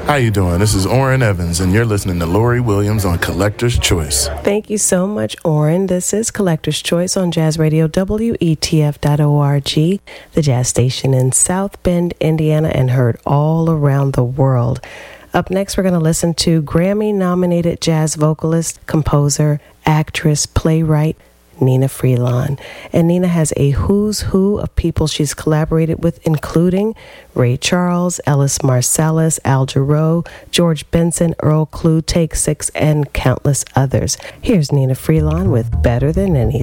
How you doing? This is Orrin Evans, and you're listening to Lori Williams on Collector's Choice. Thank you so much, Orrin. This is Collector's Choice on Jazz Radio, WETF.org, the jazz station in South Bend, Indiana, and heard all around the world. Up next, we're going to listen to Grammy-nominated jazz vocalist, composer, actress, playwright, Nina Freelon. And Nina has a who's who of people she's collaborated with, including Ray Charles, Ellis Marsalis, Al Jarreau, George Benson, Earl Klugh, Take Six, and countless others. Here's Nina Freelon with Better Than Anything.